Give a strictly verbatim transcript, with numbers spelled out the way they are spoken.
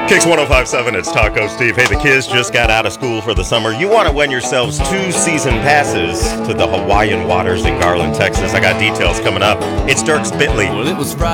Kicks one oh five point seven, it's Taco Steve. Hey, the kids just got out of school for the summer. You want to win yourselves two season passes to the Hawaiian Waters in Garland, Texas. I got details coming up. It's Dierks Bentley. Well, it was Friday.